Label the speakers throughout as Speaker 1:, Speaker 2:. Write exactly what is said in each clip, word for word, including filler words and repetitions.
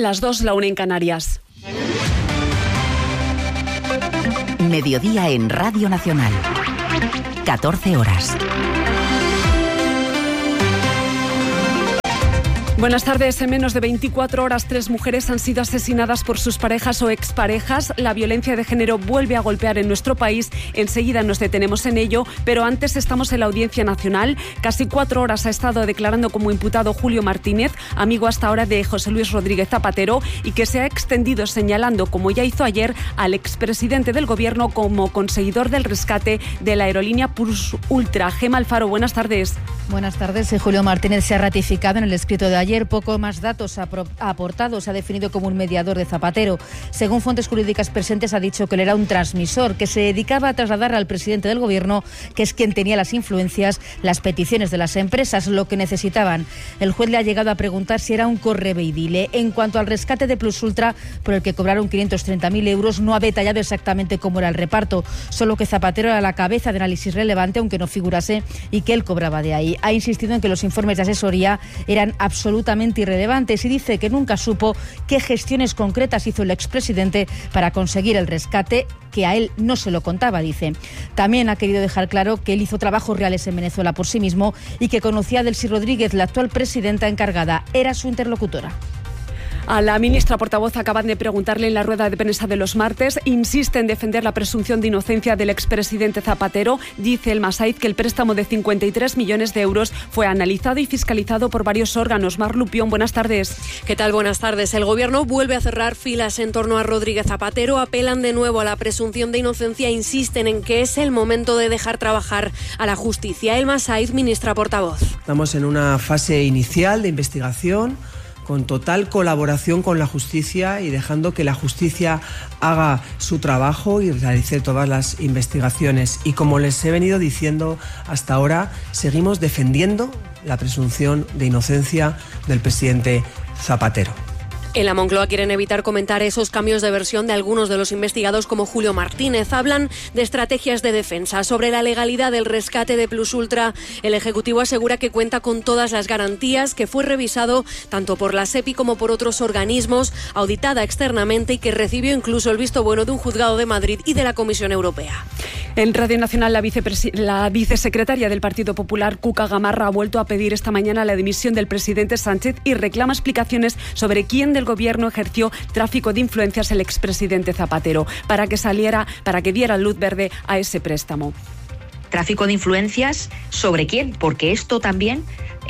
Speaker 1: Las dos, la una en Canarias.
Speaker 2: Mediodía en Radio Nacional. catorce horas.
Speaker 1: Buenas tardes. En menos de veinticuatro horas, tres mujeres han sido asesinadas por sus parejas o exparejas. La violencia de género vuelve a golpear en nuestro país. Enseguida nos detenemos en ello, pero antes estamos en la Audiencia Nacional. Casi cuatro horas ha estado declarando como imputado Julio Martínez, amigo hasta ahora de José Luis Rodríguez Zapatero, y que se ha extendido señalando, como ya hizo ayer, al expresidente del Gobierno como conseguidor del rescate de la aerolínea Plus Ultra. Gema Alfaro, buenas tardes.
Speaker 3: Buenas tardes. Julio Martínez se ha ratificado en el escrito de ayer. Poco más datos ha aportado. Se ha definido como un mediador de Zapatero. Según fuentes jurídicas presentes, ha dicho que él era un transmisor, que se dedicaba a trasladar al presidente del Gobierno, que es quien tenía las influencias, las peticiones de las empresas, lo que necesitaban. El juez le ha llegado a preguntar si era un correveidile. En cuanto al rescate de Plus Ultra, por el que cobraron quinientos treinta mil euros, no ha detallado exactamente cómo era el reparto, solo que Zapatero era la cabeza de análisis relevante, aunque no figurase, y que él cobraba de ahí. Ha insistido en que los informes de asesoría eran absolutamente irrelevantes y dice que nunca supo qué gestiones concretas hizo el expresidente para conseguir el rescate, que a él no se lo contaba, dice. También ha querido dejar claro que él hizo trabajos reales en Venezuela por sí mismo y que conocía a Delcy Rodríguez, la actual presidenta encargada. Era su interlocutora.
Speaker 1: A la ministra portavoz acaban de preguntarle en la rueda de prensa de los martes. Insiste en defender la presunción de inocencia del expresidente Zapatero. Dice el Masaiz que el préstamo de cincuenta y tres millones de euros fue analizado y fiscalizado por varios órganos. Mar Lupión, buenas tardes.
Speaker 4: ¿Qué tal? Buenas tardes. El Gobierno vuelve a cerrar filas en torno a Rodríguez Zapatero. Apelan de nuevo a la presunción de inocencia e insisten en que es el momento de dejar trabajar a la justicia. El Masaiz, ministra portavoz.
Speaker 5: Estamos en una fase inicial de investigación, con total colaboración con la justicia y dejando que la justicia haga su trabajo y realice todas las investigaciones. Y como les he venido diciendo hasta ahora, seguimos defendiendo la presunción de inocencia del presidente Zapatero.
Speaker 4: En la Moncloa quieren evitar comentar esos cambios de versión de algunos de los investigados como Julio Martínez. Hablan de estrategias de defensa. Sobre la legalidad del rescate de Plus Ultra, el Ejecutivo asegura que cuenta con todas las garantías, que fue revisado tanto por la SEPI como por otros organismos, auditada externamente y que recibió incluso el visto bueno de un juzgado de Madrid y de la Comisión Europea.
Speaker 1: En Radio Nacional, la, vicepres- la vicesecretaria del Partido Popular, Cuca Gamarra, ha vuelto a pedir esta mañana la dimisión del presidente Sánchez y reclama explicaciones sobre quién de el Gobierno ejerció tráfico de influencias el expresidente Zapatero para que saliera, para que diera luz verde a ese préstamo.
Speaker 6: ¿Tráfico de influencias sobre quién? Porque esto también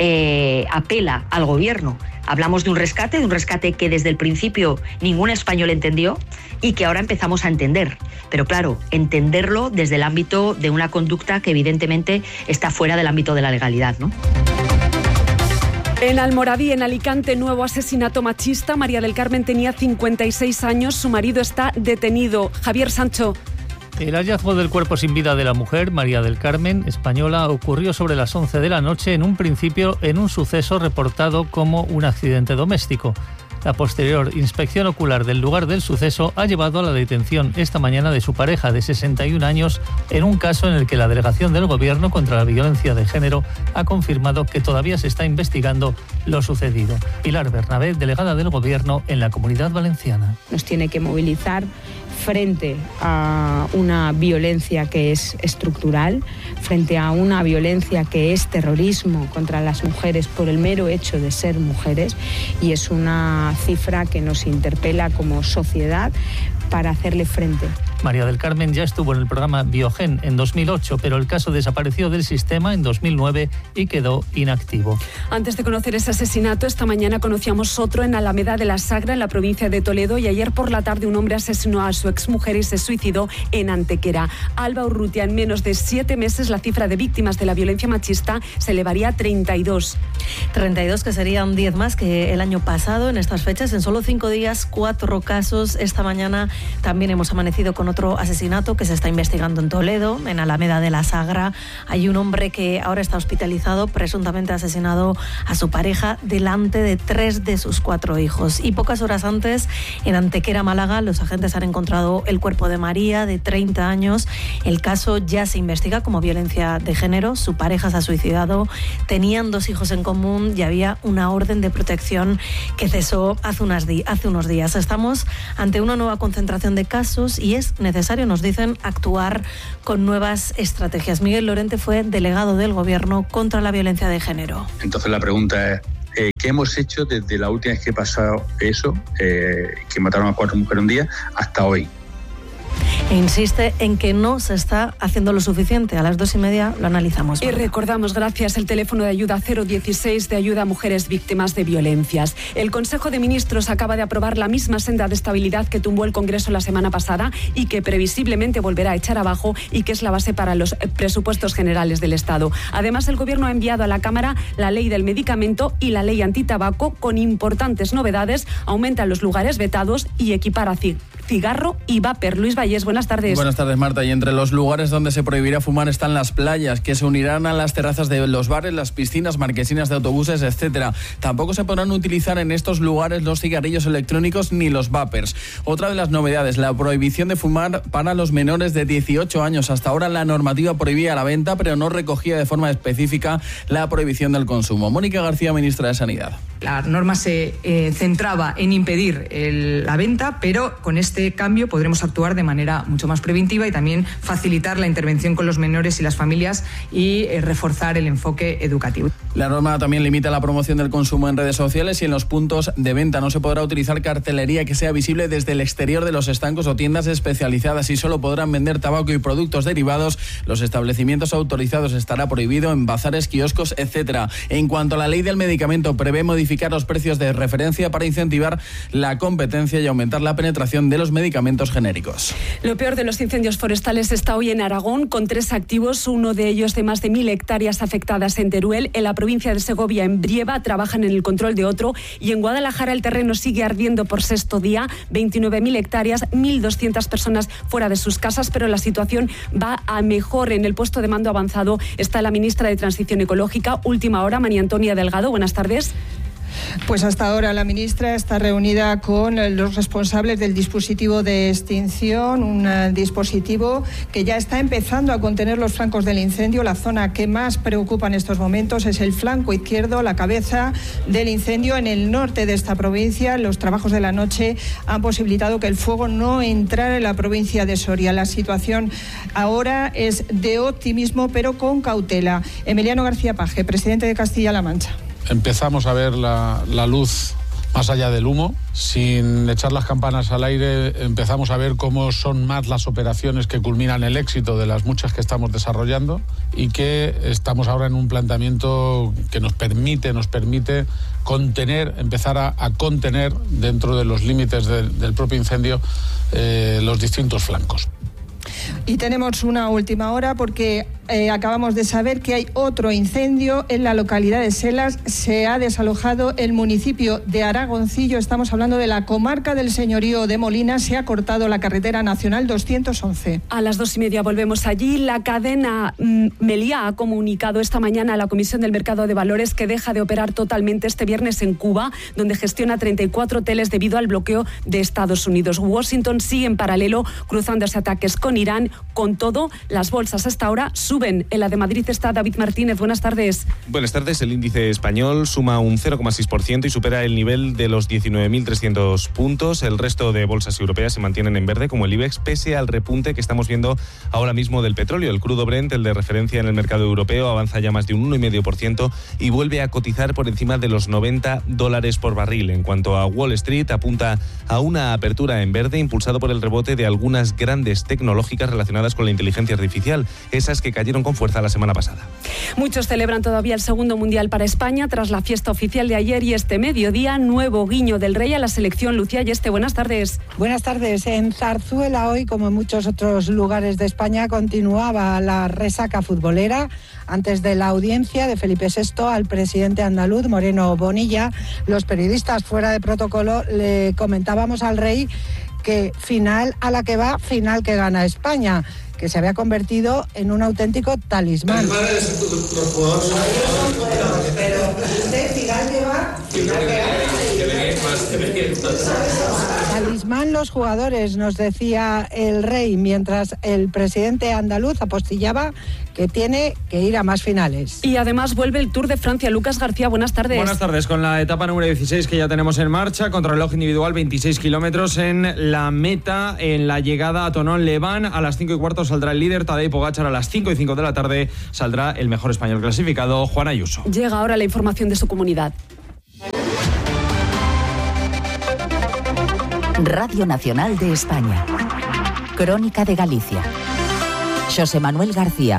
Speaker 6: eh, apela al Gobierno. Hablamos de un rescate, de un rescate que desde el principio ningún español entendió y que ahora empezamos a entender. Pero claro, entenderlo desde el ámbito de una conducta que evidentemente está fuera del ámbito de la legalidad, ¿no?
Speaker 1: En Almoradí, en Alicante, nuevo asesinato machista. María del Carmen tenía cincuenta y seis años, su marido está detenido. Javier Sancho.
Speaker 7: El hallazgo del cuerpo sin vida de la mujer, María del Carmen, española, ocurrió sobre las once de la noche, en un principio en un suceso reportado como un accidente doméstico. La posterior inspección ocular del lugar del suceso ha llevado a la detención esta mañana de su pareja de sesenta y un años en un caso en el que la Delegación del Gobierno contra la Violencia de Género ha confirmado que todavía se está investigando lo sucedido. Pilar Bernabé, delegada del Gobierno en la Comunidad Valenciana.
Speaker 8: Nos tiene que movilizar frente a una violencia que es estructural, frente a una violencia que es terrorismo contra las mujeres por el mero hecho de ser mujeres, y es una cifra que nos interpela como sociedad para hacerle frente.
Speaker 7: María del Carmen ya estuvo en el programa Biogen en dos mil ocho, pero el caso desapareció del sistema en dos mil nueve y quedó inactivo.
Speaker 1: Antes de conocer ese asesinato, esta mañana conocíamos otro en Alameda de la Sagra, en la provincia de Toledo, y ayer por la tarde un hombre asesinó a su exmujer y se suicidó en Antequera. Alba Urrutia, en menos de siete meses la cifra de víctimas de la violencia machista se elevaría a treinta y dos.
Speaker 9: treinta y dos, que serían diez más que el año pasado en estas fechas. En solo cinco días, cuatro casos. Esta mañana también hemos amanecido con otro asesinato que se está investigando en Toledo, en Alameda de la Sagra. Hay un hombre que ahora está hospitalizado, presuntamente asesinado a su pareja delante de tres de sus cuatro hijos. Y pocas horas antes, en Antequera, Málaga, los agentes han encontrado el cuerpo de María, de treinta años. El caso ya se investiga como violencia de género. Su pareja se ha suicidado, tenían dos hijos en común y había una orden de protección que cesó hace, unas di- hace unos días. Estamos ante una nueva concentración de casos y es necesario, nos dicen, actuar con nuevas estrategias. Miguel Lorente fue delegado del Gobierno contra la violencia de género.
Speaker 10: Entonces la pregunta es, eh, ¿qué hemos hecho desde la última vez que pasó eso, eh, que mataron a cuatro mujeres un día, hasta hoy?
Speaker 9: E insiste en que no se está haciendo lo suficiente. A las dos y media lo analizamos.
Speaker 1: Y recordamos, gracias, el teléfono de ayuda cero dieciséis de ayuda a mujeres víctimas de violencias. El Consejo de Ministros acaba de aprobar la misma senda de estabilidad que tumbó el Congreso la semana pasada y que previsiblemente volverá a echar abajo y que es la base para los presupuestos generales del Estado. Además, el Gobierno ha enviado a la Cámara la ley del medicamento y la ley antitabaco con importantes novedades. Aumentan los lugares vetados y equipara cigarro y vapor. Luis Vallés, buenas tardes.
Speaker 11: Buenas tardes, Marta. Y entre los lugares donde se prohibirá fumar están las playas, que se unirán a las terrazas de los bares, las piscinas, marquesinas de autobuses, etcétera. Tampoco se podrán utilizar en estos lugares los cigarrillos electrónicos ni los vapers. Otra de las novedades, la prohibición de fumar para los menores de dieciocho años. Hasta ahora la normativa prohibía la venta, pero no recogía de forma específica la prohibición del consumo. Mónica García, ministra de Sanidad.
Speaker 12: La norma se eh, centraba en impedir el, la venta, pero con este cambio podremos actuar de manera mucho más preventiva y también facilitar la intervención con los menores y las familias y eh, reforzar el enfoque educativo.
Speaker 11: La norma también limita la promoción del consumo en redes sociales y en los puntos de venta. No se podrá utilizar cartelería que sea visible desde el exterior de los estancos o tiendas especializadas y solo podrán vender tabaco y productos derivados. Los establecimientos autorizados estará prohibido en bazares, kioscos, etcétera. En cuanto a la ley del medicamento, prevé modificar los precios de referencia para incentivar la competencia y aumentar la penetración de los medicamentos genéricos.
Speaker 1: Lo peor de los incendios forestales está hoy en Aragón, con tres activos, uno de ellos de más de mil hectáreas afectadas en Teruel. En la provincia de Segovia, en Brieva, trabajan en el control de otro, y en Guadalajara el terreno sigue ardiendo por sexto día, veintinueve mil hectáreas, mil doscientas personas fuera de sus casas, pero la situación va a mejor. En el puesto de mando avanzado está la ministra de Transición Ecológica. Última hora, María Antonia Delgado, buenas tardes.
Speaker 13: Pues hasta ahora la ministra está reunida con los responsables del dispositivo de extinción, un dispositivo que ya está empezando a contener los flancos del incendio. La zona que más preocupa en estos momentos es el flanco izquierdo, la cabeza del incendio en el norte de esta provincia. Los trabajos de la noche han posibilitado que el fuego no entrara en la provincia de Soria. La situación ahora es de optimismo, pero con cautela. Emiliano García Paje, presidente de Castilla-La Mancha.
Speaker 14: Empezamos a ver la, la luz más allá del humo. Sin echar las campanas al aire, empezamos a ver cómo son más las operaciones que culminan el éxito de las muchas que estamos desarrollando y que estamos ahora en un planteamiento que nos permite, nos permite contener, empezar a, a contener dentro de los límites de, del propio incendio eh, los distintos flancos.
Speaker 13: Y tenemos una última hora porque eh, acabamos de saber que hay otro incendio en la localidad de Selas. Se ha desalojado el municipio de Aragoncillo. Estamos hablando de la comarca del Señorío de Molina. Se ha cortado la carretera nacional doscientos once.
Speaker 1: A las dos y media volvemos allí. La cadena mm, Meliá ha comunicado esta mañana a la Comisión del Mercado de Valores que deja de operar totalmente este viernes en Cuba, donde gestiona treinta y cuatro hoteles debido al bloqueo de Estados Unidos. Washington sigue en paralelo cruzándose ataques con Irán. Con todo, las bolsas hasta ahora suben. En la de Madrid está David Martínez. Buenas tardes.
Speaker 15: Buenas tardes. El índice español suma un cero coma seis por ciento y supera el nivel de los diecinueve mil trescientos puntos. El resto de bolsas europeas se mantienen en verde, como el IBEX, pese al repunte que estamos viendo ahora mismo del petróleo. El crudo Brent, el de referencia en el mercado europeo, avanza ya más de un uno coma cinco por ciento y vuelve a cotizar por encima de los noventa dólares por barril. En cuanto a Wall Street, apunta a una apertura en verde, impulsado por el rebote de algunas grandes tecnológicas relacionadas con la inteligencia artificial, esas que cayeron con fuerza la semana pasada.
Speaker 1: Muchos celebran todavía el segundo mundial para España tras la fiesta oficial de ayer y este mediodía, nuevo guiño del Rey a la selección. Lucía Yeste, buenas tardes.
Speaker 16: Buenas tardes. En Zarzuela hoy, como en muchos otros lugares de España, continuaba la resaca futbolera antes de la audiencia de Felipe sexto al presidente andaluz Moreno Bonilla. Los periodistas fuera de protocolo le comentábamos al Rey que final a la que va, final que gana España, que se había convertido en un auténtico talismán. Pero usted final que va, final que gana. Talismán los jugadores, nos decía el rey, mientras el presidente andaluz apostillaba que tiene que ir a más finales.
Speaker 1: Y además vuelve el Tour de Francia. Lucas García, buenas tardes.
Speaker 17: Buenas tardes, con la etapa número dieciséis que ya tenemos en marcha, contrarreloj individual, veintiséis kilómetros en la meta, en la llegada a Thonon-les-Bains. A las cinco y cuarto saldrá el líder Tadej Pogačar, a las cinco y cinco de la tarde saldrá el mejor español clasificado, Juan Ayuso.
Speaker 1: Llega ahora la información de su comunidad.
Speaker 2: Radio Nacional de España. Crónica de Galicia. Xosé Manuel García.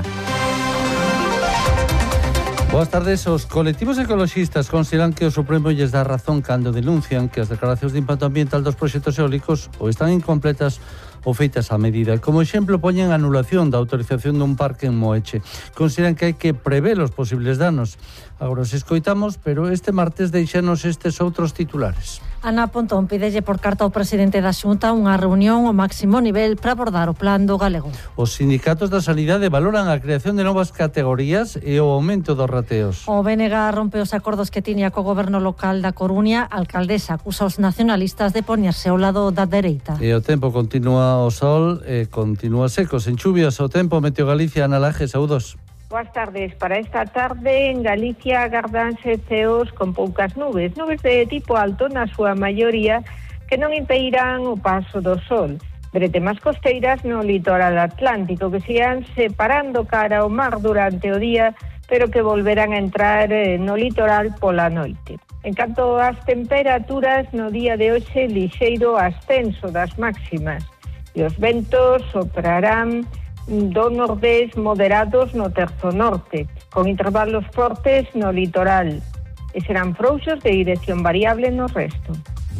Speaker 18: Boas tardes. Os colectivos ecoloxistas consideran que o Supremo lles dá razón cando denuncian que as declaracións de impacto ambiental dos proxectos eólicos ou están incompletas ou feitas a medida. Como exemplo, poñen a anulación da autorización dun parque en Moeche. Consideran que hai que prever os posibles danos. Agora os escoitamos, pero este martes deixanos estes outros titulares.
Speaker 9: Ana Pontón pídelle por carta ao presidente da Xunta unha reunión ao máximo nivel para abordar o plan do galego.
Speaker 18: Os sindicatos da sanidade valoran a creación de novas categorías e o aumento dos rateos.
Speaker 9: O B N G rompe os acordos que tiña co goberno local da Coruña. A alcaldesa acusa os nacionalistas de poñerse ao lado da dereita.
Speaker 18: E o tempo continúa o sol e continúa seco, sen chuvias. O tempo, Meteo Galicia, Ana Laje, saúdos.
Speaker 19: Boas tardes. Para esta tarde en Galicia agardanse ceos con poucas nubes, nubes de tipo alto na súa maioría que non impedirán o paso do sol. Bretemas costeiras no litoral atlántico que se irán separando cara ao mar durante o día, pero que volverán a entrar no litoral pola noite. En canto ás temperaturas, no día de hoxe lixeiro ascenso das máximas e os ventos soprarán do nordés moderados no terzo norte, con intervalos fortes no litoral, e serán frouxos de dirección variable no resto.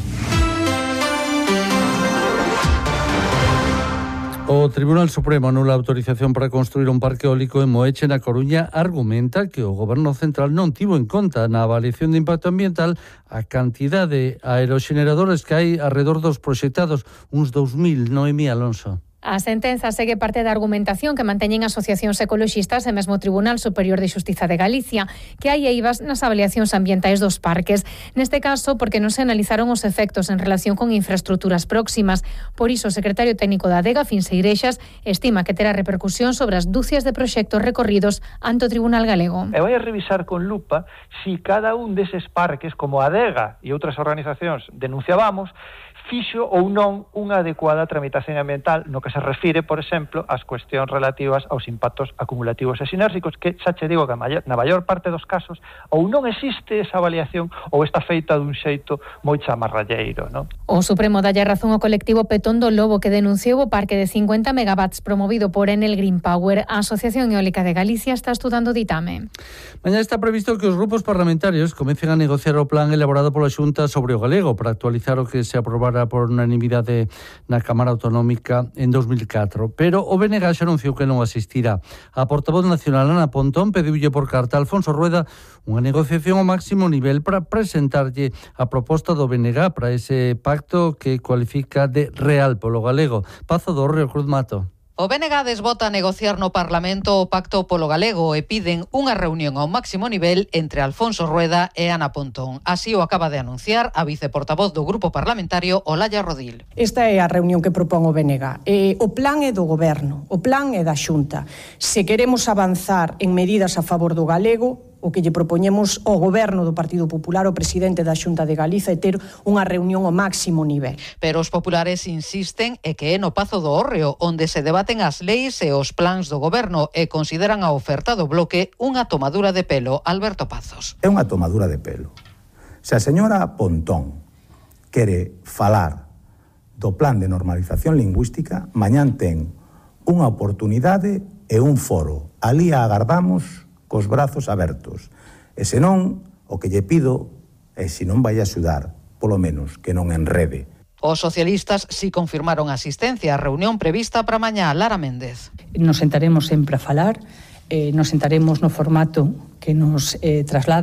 Speaker 18: O Tribunal Supremo anula a autorización para construir un parque eólico en Moeche, na Coruña. Argumenta que o Goberno Central non tivo en conta na avaliación de impacto ambiental a cantidad de aeroxeneradores que hai alrededor dos proxectados, uns dous mil, Noemí Alonso.
Speaker 20: A sentenza segue parte da argumentación que manteñen asociacións ecoloxistas e mesmo o Tribunal Superior de Xustiza de Galicia, que hai eivas nas avaliacións ambientais dos parques. Neste caso, porque non se analizaron os efectos en relación con infraestructuras próximas. Por iso, o secretario técnico da Adega, Finse Ireixas, estima que terá repercusión sobre as dúcias de proxectos recorridos ante o Tribunal Galego.
Speaker 21: E vai a revisar con lupa si cada un deses parques, como a Adega e outras organizacións denunciábamos, fixo ou non unha adecuada tramitación ambiental no que se refire, por exemplo, ás cuestións relativas aos impactos acumulativos e sinérxicos, que xa che digo que na maior parte dos casos ou non existe esa avaliación ou está feita dun xeito moi chamarralleiro, non?
Speaker 20: O Supremo dalle razón ao colectivo Petón do Lobo, que denunciou o parque de cincuenta megawatts promovido por Enel Green Power. A Asociación Eólica de Galicia está estudando o ditame.
Speaker 18: Mañá está previsto que os grupos parlamentarios comecen a negociar o plan elaborado pola Xunta sobre o galego para actualizar o que se aprobara por unanimidade na Cámara Autonómica en dos mil catro, pero o B N G xa anunciou que non asistirá. A portavoz nacional Ana Pontón pediulle por carta a Alfonso Rueda unha negociación ao máximo nivel para presentarlle a proposta do B N G para ese pacto que cualifica de real polo galego. Pazo do Río Cruz Mato.
Speaker 22: O B N G desbota a negociar no Parlamento o Pacto polo Galego e piden unha reunión ao máximo nivel entre Alfonso Rueda e Ana Pontón. Así o acaba de anunciar a viceportavoz do Grupo Parlamentario, Olalla Rodil.
Speaker 23: Esta é a reunión que propón o B N G. Eh, o plan é do Goberno, o plan é da Xunta. Se queremos avanzar en medidas a favor do galego, o que lle propoñemos ao Goberno do Partido Popular, o presidente da Xunta de Galiza, é ter unha reunión ao máximo nivel.
Speaker 22: Pero os populares insisten e que é no Pazo do Hórreo, onde se debaten as leis e os plans do Goberno e consideran a oferta do bloque unha tomadura de pelo. Alberto Pazos.
Speaker 24: É unha tomadura de pelo. Se a señora Pontón quere falar do plan de normalización lingüística, mañán ten unha oportunidade e un foro. Ali a agardamos cos brazos abertos. E senón, o que lle pido é, se non vai a axudar, polo menos que non enrede.
Speaker 22: Os socialistas si confirmaron a asistencia á reunión prevista para mañá. Lara Méndez.
Speaker 8: Nos sentaremos sempre a falar, eh, nos sentaremos no formato que nos eh, trasladen,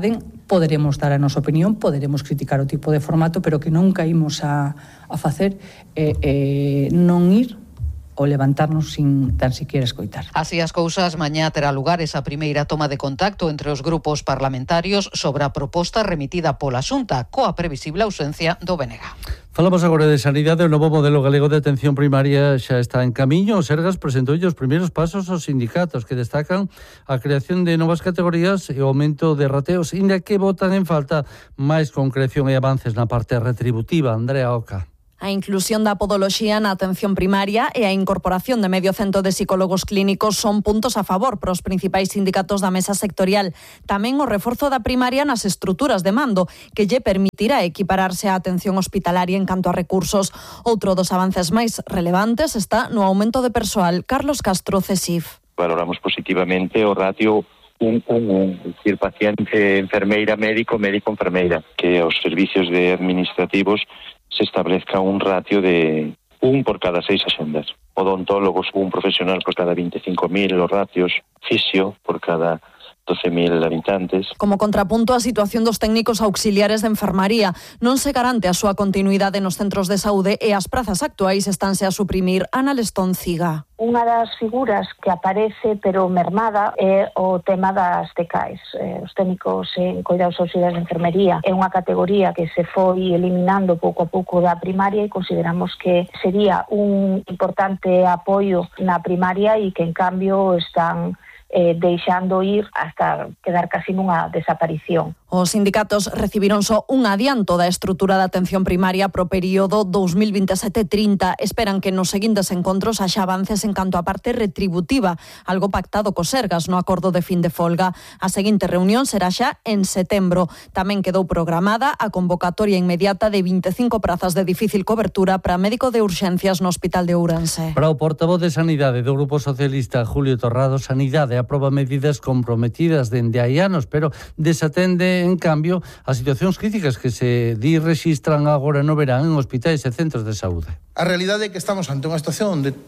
Speaker 3: poderemos dar a nosa opinión, poderemos criticar o tipo de formato, pero que nunca imos a, a facer eh, eh, non ir ou levantarnos sin tan siquiera escoitar.
Speaker 22: Así as cousas, mañá terá lugar esa primeira toma de contacto entre os grupos parlamentarios sobre a proposta remitida pola Xunta, coa previsible ausencia do B N G.
Speaker 18: Falamos agora de sanidade. O novo modelo galego de atención primaria xa está en camiño. O Sergas presentou os primeiros pasos aos sindicatos, que destacan a creación de novas categorías e o aumento de rateos, inda que botan en falta máis concreción e avances na parte retributiva. Andrea Oca.
Speaker 4: A inclusión da podoloxía na atención primaria e a incorporación de medio cento de psicólogos clínicos son puntos a favor para os principais sindicatos da mesa sectorial. Tamén o reforzo da primaria nas estruturas de mando, que lle permitirá equipararse á atención hospitalaria en canto a recursos. Outro dos avances máis relevantes está no aumento de persoal. Carlos Castro, C S I F.
Speaker 5: Valoramos positivamente o ratio un un un, es decir, paciente, enfermeira, médico, médico, enfermeira, que os servicios de administrativos se establezca un ratio de un por cada seis axendas. Odontólogos, un profesional por cada veinticinco mil, los ratios, fisio por cada doce mil habitantes.
Speaker 4: Como contrapunto, a situación dos técnicos auxiliares de enfermaría. Non se garante a súa continuidade nos centros de saúde e as prazas actuais estanse a suprimir. Ana Lestón Ciga.
Speaker 6: Unha das figuras que aparece, pero mermada, é o tema das T K Es. Eh, os técnicos en cuidados auxiliares de enfermería é unha categoría que se foi eliminando pouco a pouco da primaria e consideramos que sería un importante apoio na primaria e que, en cambio, están Eh, deixando ir hasta quedar casi nunha desaparición.
Speaker 4: Os sindicatos recibiron só un adianto da estrutura da atención primaria pro período dos mil veintisiete trinta. Esperan que nos seguintes encontros haxa avances en canto á parte retributiva, algo pactado co Sergas no acordo de fin de folga. A seguinte reunión será xa en setembro. Tamén quedou programada a convocatoria inmediata de veinticinco prazas de difícil cobertura para médico de urxencias no Hospital de Ourense.
Speaker 18: Para o portavoz de Sanidade do Grupo Socialista, Julio Torrado, Sanidade aproba medidas comprometidas dende hai anos, pero desatende, en cambio, as situacións críticas que se di rexistran agora no verán en hospitais e centros de saúde.
Speaker 25: A realidade é que estamos ante unha situación onde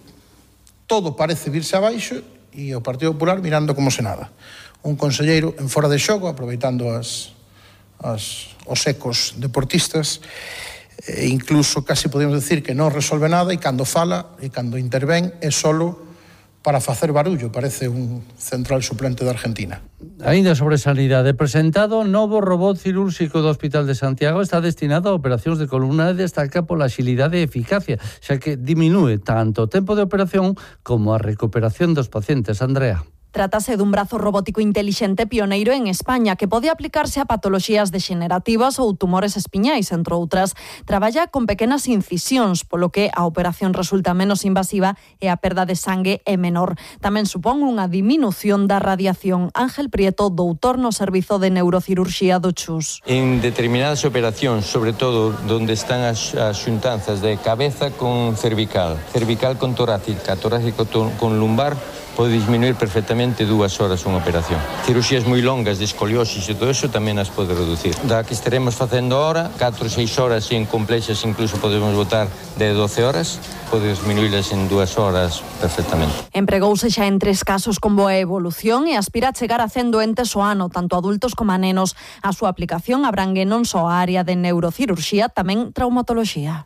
Speaker 25: todo parece virse abaixo e o Partido Popular mirando como se nada. Un conselleiro en fora de xogo, aproveitando as, as, os ecos deportistas, e incluso casi podemos decir que non resolve nada, e cando fala e cando intervén é solo para facer barullo, parece un central suplente de Argentina.
Speaker 18: Ainda sobre sanidade, presentado novo robot cirúrxico do Hospital de Santiago, está destinado a operacións de columna e destaca pola axilidade e eficacia, xa que diminúe tanto o tempo de operación como a recuperación dos pacientes. Andrea.
Speaker 4: Trátase dun brazo robótico intelixente pioneiro en España que pode aplicarse a patoloxías degenerativas ou tumores espiñais, entre outras. Traballa con pequenas incisións, polo que a operación resulta menos invasiva e a perda de sangue é menor. Tamén supón unha diminución da radiación. Ángel Prieto, doutor no Servizo de Neurocirurxía do Chus.
Speaker 26: En determinadas operacións, sobre todo onde están as, as xuntanzas de cabeza con cervical, cervical con torácica, torácico con lumbar, pode disminuir perfectamente dúas horas unha operación. Cirurxías moi longas de escoliosis e todo eso tamén as pode reducir. Da que estaremos facendo ahora, catro ou seis horas e en complexas incluso podemos botar de doce horas, pode disminuirlas en dúas horas perfectamente.
Speaker 4: Empregouse xa en tres casos con boa evolución e aspira a chegar a cen doentes o ano, tanto adultos como a nenos. A súa aplicación abrangue non só a área de neurocirurxía, tamén traumatoloxía.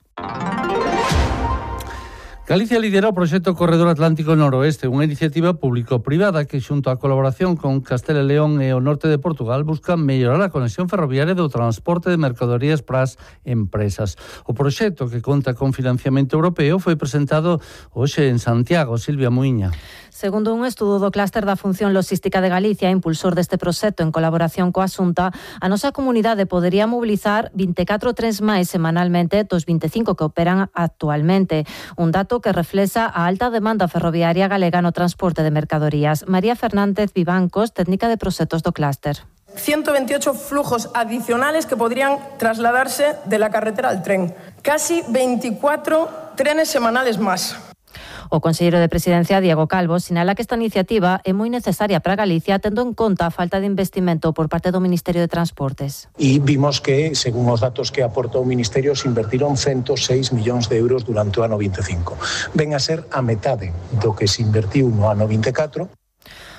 Speaker 18: Galicia lidera o proxecto Corredor Atlántico Noroeste, unha iniciativa público-privada que, xunto á colaboración con Castela e León e o norte de Portugal, busca mellorar a conexión ferroviaria do transporte de mercadorías para as empresas. O proxecto, que conta con financiamento europeo, foi presentado hoxe en Santiago. Silvia Muiña.
Speaker 27: Segundo un estudo do Clúster da Función Logística de Galicia, impulsor deste proxecto en colaboración coa Xunta, a nosa comunidade podería mobilizar vinte e catro trens máis semanalmente dos vinte e cinco que operan actualmente. Un dato que reflexa a alta demanda ferroviaria galega no transporte de mercadorías. María Fernández Vivancos, técnica de proxectos do Clúster.
Speaker 28: ciento veintiocho flujos adicionales que podrían trasladarse de la carretera al tren. Casi veinticuatro trenes semanales más.
Speaker 27: O conselleiro de Presidencia, Diego Calvo, sinala que esta iniciativa é moi necesaria para Galicia, tendo en conta a falta de investimento por parte do Ministerio de Transportes.
Speaker 29: E vimos que, según os datos que aportou o Ministerio, se invertiron ciento seis millóns de euros durante o ano vinte e cinco. Ven a ser a metade do que se invertiu no ano vinte e catro.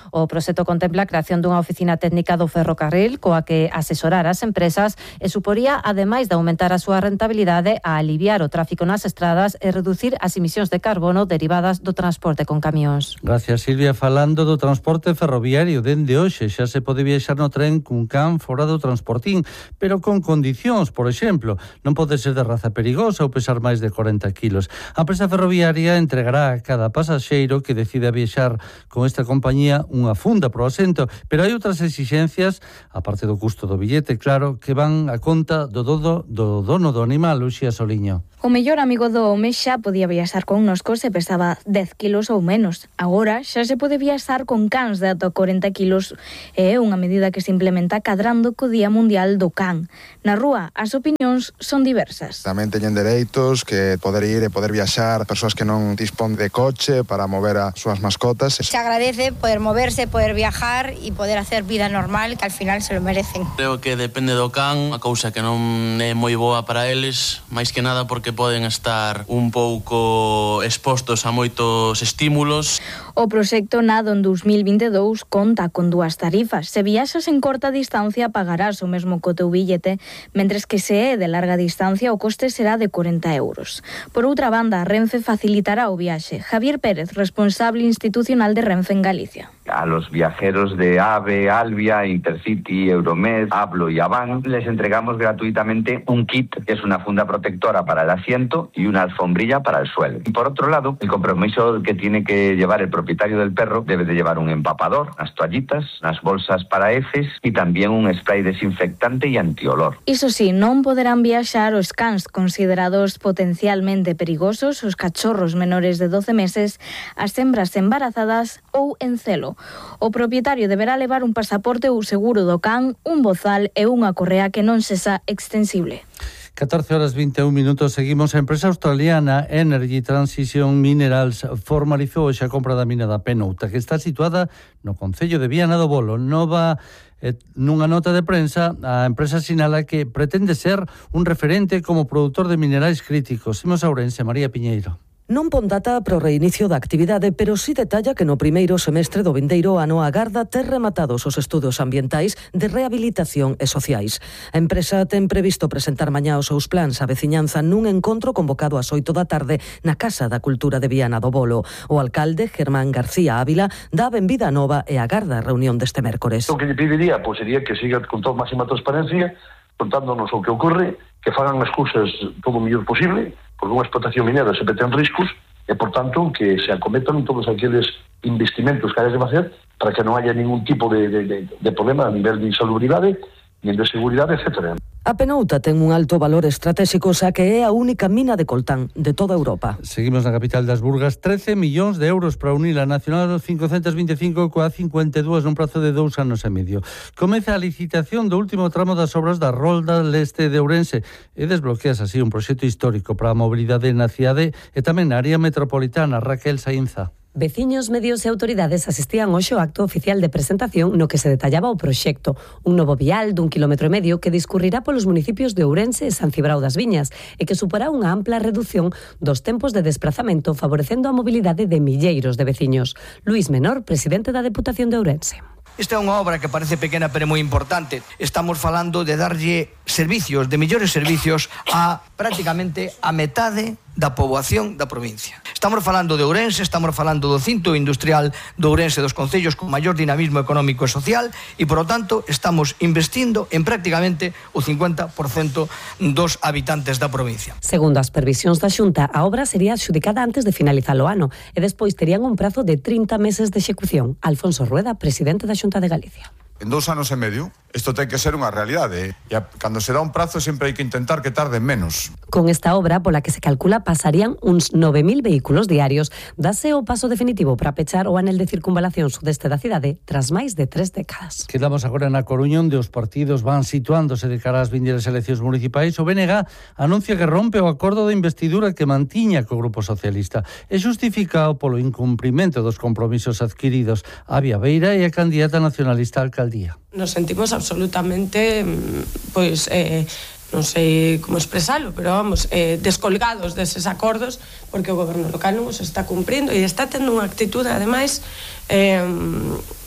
Speaker 27: O proxecto contempla a creación dunha oficina técnica do ferrocarril coa que asesorar as empresas e suporía, ademais de aumentar a súa rentabilidade, a aliviar o tráfico nas estradas e reducir as emisións de carbono derivadas do transporte con camións.
Speaker 18: Gracias, Silvia. Falando do transporte ferroviario, dende hoxe xa se pode viaxar no tren cun can fora do transportín, pero con condicións, por exemplo, non pode ser de raza perigosa ou pesar máis de corenta kilos. A empresa ferroviaria entregará a cada pasaxeiro que decida viaxar con esta compañía unha funda pro asento, pero hai outras exixencias, aparte do custo do billete, claro, que van a conta do dodo do dono do animal, Uxía Soliño.
Speaker 7: O mellor amigo do home xa podía viaxar con nosco se pesaba dez kilos ou menos. Agora xa se pode viaxar con cans de ata corenta kilos e é unha medida que se implementa cadrando co Día Mundial do Can. Na rúa, as opinións son diversas.
Speaker 10: Tamén teñen dereitos que poder ir e poder viaxar persoas que non dispón de coche para mover as súas mascotas.
Speaker 11: Se agradece poder moverse, poder viajar e poder hacer vida normal, que al final se lo merecen.
Speaker 12: Creo que depende do can, a cousa que non é moi boa para eles, máis que nada porque que poden estar un pouco expostos a moitos estímulos.
Speaker 7: O proxecto Nado en dos mil vinte e dous conta con dúas tarifas. Se viaxas en corta distancia pagarás o mesmo co teu billete, mentres que se é de larga distancia o coste será de corenta euros. Por outra banda, Renfe facilitará o viaxe. Javier Pérez, responsable institucional de Renfe en Galicia.
Speaker 13: A los viajeros de AVE, Albia, Intercity, Euromed, Hablo y Avan les entregamos gratuitamente un kit, que es una funda protectora para el asiento y una alfombrilla para el suelo. Y por otro lado, el compromiso que tiene que llevar el propietario del perro debe de llevar un empapador, unas toallitas, unas bolsas para heces y también un spray desinfectante y antiolor.
Speaker 7: Iso sí, non poderán viaxar os cans considerados potencialmente perigosos, os cachorros menores de doce meses, as hembras embarazadas ou en celo. O propietario deberá levar un pasaporte ou seguro do can, un bozal e unha correa que non sexa extensible.
Speaker 18: catorce horas vinte e un minutos, seguimos. A empresa australiana Energy Transition Minerals formalizou hoxe a compra da mina da Penouta, que está situada no concello de Viana do Bolo. Nova eh, nunha nota de prensa, a empresa sinala que pretende ser un referente como produtor de minerais críticos. Imos a Ourense, María Piñeiro.
Speaker 14: Non pon data para o reinicio da actividade, pero sí detalla que no primeiro semestre do vindeiro ano agarda ter rematados os estudos ambientais de rehabilitación e sociais. A empresa ten previsto presentar mañá os seus plans á veciñanza nun encontro convocado ás oito da tarde na Casa da Cultura de Viana do Bolo. O alcalde, Germán García Ávila, dá a benvida nova e agarda a reunión deste mércores.
Speaker 15: O que lle pediría pois, sería que siga con toda máxima transparencia, contándonos o que ocorre, que fagan as cousas todo o mellor posible, porque unha explotación minera sempre ten riscos e, por tanto, que se acometan todos aqueles investimentos que haya que facer para que non haya ningún tipo de, de, de, de problema a nivel de insalubridade, nin de seguridade, etcétera.
Speaker 14: A Penouta ten un alto valor estratégico, xa que é a única mina de coltán de toda Europa.
Speaker 18: Seguimos na capital das Burgas, trece millóns de euros para unir a Nacional cincocentos vinte e cinco coa cincuenta e dúas nun prazo de dous anos e medio. Comeza a licitación do último tramo das obras da Rolda Leste de Ourense e desbloqueas así un proxecto histórico para a mobilidade na cidade e tamén na área metropolitana. Raquel Saínza.
Speaker 16: Veciños, medios e autoridades asistían hoxe ao acto oficial de presentación no que se detallaba o proxecto, un novo vial dun quilómetro e medio que discurrirá polos municipios de Ourense e San Cibrao das Viñas e que suporá unha ampla reducción dos tempos de desplazamento favorecendo a mobilidade de milleiros de veciños. Luís Menor, presidente da Deputación de Ourense.
Speaker 17: Esta é unha obra que parece pequena pero moi importante. Estamos falando de darlle servicios, de mellores servicios a prácticamente a metade da poboación da provincia. Estamos falando de Ourense, estamos falando do cinto industrial de Ourense, dos concellos con maior dinamismo económico e social e, por lo tanto, estamos investindo en prácticamente o cincuenta por cento dos habitantes da provincia.
Speaker 16: Segundo as previsións da Xunta, a obra sería adxudicada antes de finalizar o ano e despois terían un prazo de trinta meses de execución. Alfonso Rueda, presidente da Xunta de Galicia.
Speaker 30: En dous anos e medio, isto ten que ser unha realidade. E a, cando se dá un prazo, sempre hai que intentar que tarden menos.
Speaker 16: Con esta obra, pola que se calcula, pasarían uns nove mil vehículos diarios. Dase o paso definitivo para pechar o anel de circunvalación sudeste da cidade tras máis de tres décadas.
Speaker 18: Quedamos agora na Coruña, onde os partidos van situándose de cara ás vindeiras eleccións municipais. O B N G anuncia que rompe o acordo de investidura que mantiña co Grupo Socialista e justificado polo incumprimento dos compromisos adquiridos. Avia Beira e a candidata nacionalista alcaldía.
Speaker 28: Nos sentimos absolutamente, pois, eh, non sei como expresalo, pero vamos, eh, descolgados deses acordos, porque o goberno local non os está cumprindo e está tendo unha actitude, ademais, eh,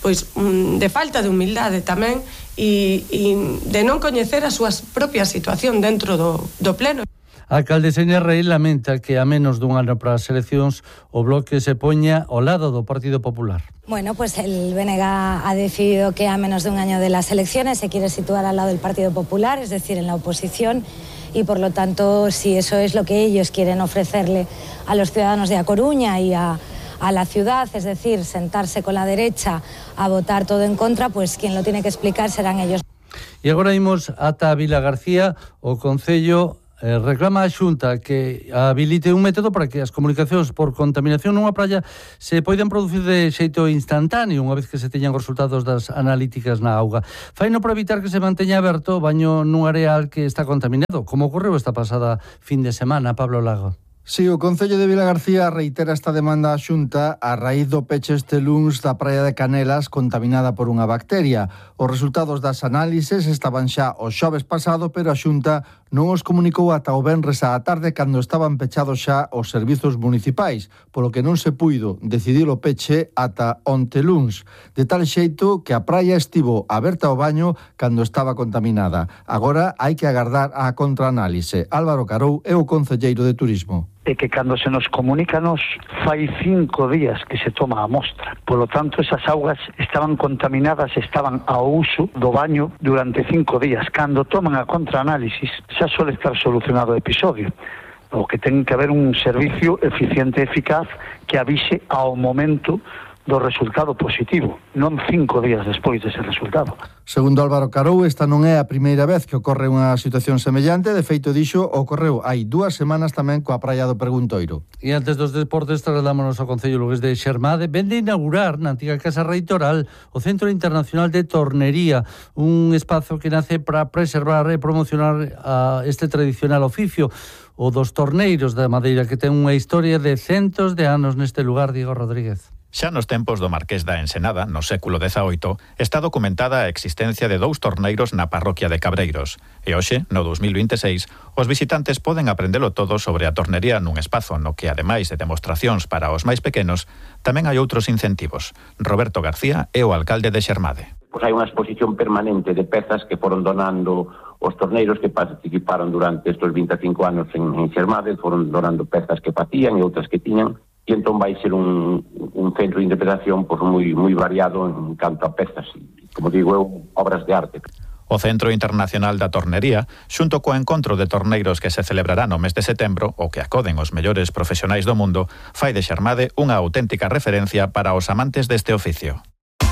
Speaker 1: pois de falta de humildade tamén e, e de non coñecer a súa propia situación dentro do, do pleno.
Speaker 18: A alcalde Xenia Rey lamenta que a menos dun ano para as eleccións o Bloque se poña ao lado do Partido Popular.
Speaker 2: Bueno, pues el B N G ha decidido que a menos de un año de las elecciones se quiere situar al lado del Partido Popular, es decir, en la oposición, y por lo tanto, si eso es lo que ellos quieren ofrecerle a los ciudadanos de A Coruña y a, a la ciudad, es decir, sentarse con la derecha a votar todo en contra, pues quien lo tiene que explicar serán ellos.
Speaker 18: E agora imos ata Vila García, o Concello Eh, reclama a Xunta que habilite un método para que as comunicacións por contaminación nunha praia se poidan producir de xeito instantáneo unha vez que se teñan os resultados das analíticas na auga. Faino para evitar que se manteña aberto o baño nun areal que está contaminado, como ocorreu esta pasada fin de semana. Pablo Lago.
Speaker 3: Sí, o Concello de Vilagarcía reitera esta demanda á Xunta a raíz do peche este luns da praia de Canelas contaminada por unha bacteria. Os resultados das análises estaban xa o xoves pasado, pero a Xunta non os comunicou ata o venres á tarde cando estaban pechados xa os servizos municipais, polo que non se puido decidir o peche ata onte luns. De tal xeito que a praia estivo aberta ao baño cando estaba contaminada. Agora hai que agardar a contraanálise. Álvaro Carou é o concelleiro de Turismo.
Speaker 8: É que cando se nos comunica nos fai cinco días que se toma a mostra. Por lo tanto, esas augas estaban contaminadas, estaban ao uso do baño durante cinco días. Cando toman a contraanálisis, xa suele estar solucionado o episodio. O que ten que haber un servicio eficiente e eficaz que avise ao momento do resultado positivo, non cinco días despois dese resultado.
Speaker 3: Segundo Álvaro Carou, esta non é a primeira vez que ocorre unha situación semellante. De feito, dixo, ocorreu hai dúas semanas tamén coa praia do Preguntoiro.
Speaker 18: E antes dos deportes, trasladámonos ao Concello Lugués de Xermade. Vende inaugurar na antiga Casa Reitoral o Centro Internacional de Tornería, un espazo que nace para preservar e promocionar a este tradicional oficio, o dos torneiros da madeira, que ten unha historia de centos de anos neste lugar. Diego Rodríguez.
Speaker 9: Xa nos tempos do Marqués da Ensenada, no século dezaoito, está documentada a existencia de dous torneiros na parroquia de Cabreiros. E hoxe, no dos mil vinte e seis, os visitantes poden aprendelo todo sobre a tornería nun espazo no que, ademais de demostracións para os máis pequenos, tamén hai outros incentivos. Roberto García é o alcalde de Xermade.
Speaker 19: Pois hai unha exposición permanente de pezas que foron donando os torneiros que participaron durante estes vinte e cinco anos en, en Xermade, foron donando pezas que facían e outras que tiñan. E entón vai ser un, un centro de interpretación pois, moi, moi variado en canto a pezas, como digo eu, obras de arte.
Speaker 9: O Centro Internacional da Tornería, xunto co encontro de torneiros que se celebrará no mes de setembro, o que acoden os mellores profesionais do mundo, fai de Xermade unha auténtica referencia para os amantes deste oficio.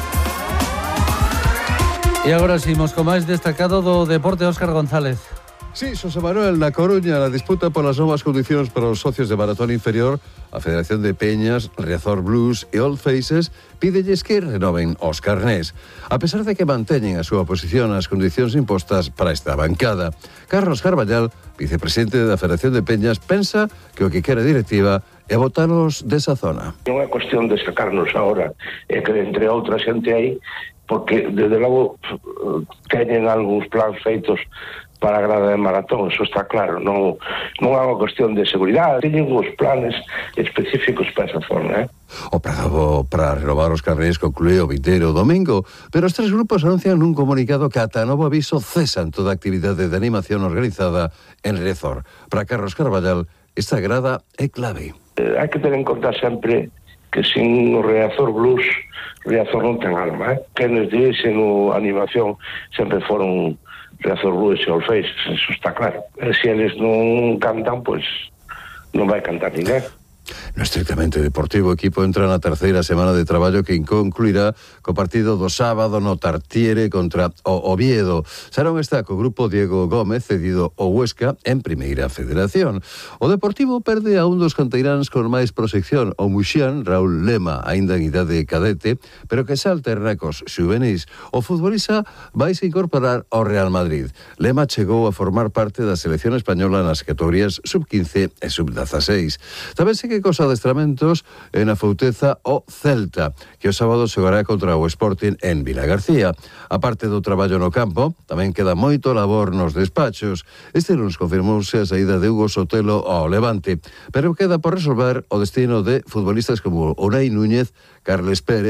Speaker 18: E agora seguimos co máis destacado do deporte, Óscar González.
Speaker 20: Sí, Xosé Manuel, na Coruña, la disputa por las novas condicións para os socios de maratón inferior, a Federación de Peñas, Riazor Blues e Old Faces pídelles que renoven os carnés, a pesar de que manteñen a súa posición as condicións impostas para esta bancada. Carlos Carballal, vicepresidente da Federación de Peñas, pensa que o que quere a directiva é botalos desa zona.
Speaker 15: Non é cuestión de sacarnos agora, é que entre outra xente aí, porque desde logo teñen algúns plans feitos para a grada de maratón, eso está claro, non, non é unha cuestión de seguridade, teñen os planes específicos para esa zona, eh?
Speaker 20: O prazo para renovar os carnés conclúe o vindeiro domingo, pero os tres grupos anuncian nun comunicado que ata novo aviso cesan toda actividade de animación organizada en Riazor. Para Carlos Carballal, esta grada é clave.
Speaker 15: Eh, hai que ter en conta sempre que sin o Riazor Blues, Riazor non ten alma, eh? Quenes dixen o animación sempre foron Riazor Blues e Old Faces, eso está claro. E se eles non cantan, pois non vai cantar ninguén.
Speaker 20: No estrictamente deportivo, o equipo entra na terceira semana de traballo que concluirá co partido do sábado no Tartiere contra o Oviedo. Sarón está co grupo Diego Gómez cedido ao Huesca en Primeira Federación. O Deportivo perde a un dos canteiráns con máis proxección, o Muxián, Raúl Lema, aínda en idade cadete, pero que xa alterna cos xuvenis. O futbolista vaise incorporar ao Real Madrid. Lema chegou a formar parte da selección española nas categorías sub quince e sub dezaseis. Tamén se que cos adestramentos en a Fouteza o Celta, que o sábado xogará contra o Sporting en Vilagarcía. A parte do traballo no campo, tamén queda moito labor nos despachos. Este lunes confirmouse a saída de Hugo Sotelo ao Levante, pero queda por resolver o destino de futbolistas como Unai Núñez, Carles Pérez,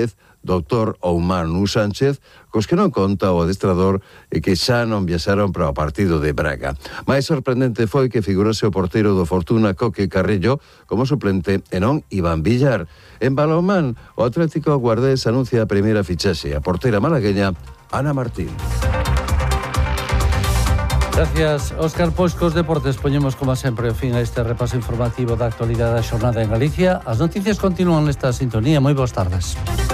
Speaker 20: doutor Oumar Nu Sánchez, cos que non conta o adestrador e que xa non viaxaron para o partido de Braga. Mais sorprendente foi que figurase o porteiro do Fortuna, Coque Carrillo, como suplente e non Iván Villar. En balonmán, o Atlético Guardés anuncia a primeira fichaxe, a portera malagueña Ana Martín.
Speaker 18: Gracias, Óscar. Pois cos deportes poñemos como sempre o fin a este repaso informativo da actualidade da xornada en Galicia. As noticias continúan nesta sintonía. Moi boas tardes.